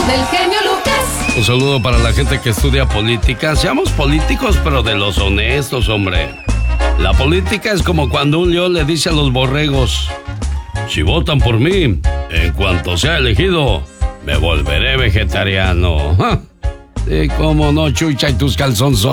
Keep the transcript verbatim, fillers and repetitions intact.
del genio Lucas. Un saludo para la gente que estudia política. Seamos políticos, pero de los honestos, hombre. La política es como cuando un león le dice a los borregos: si votan por mí, en cuanto sea elegido, me volveré vegetariano. ¿Ah? Sí, cómo no, Chucha, y tus calzonzones.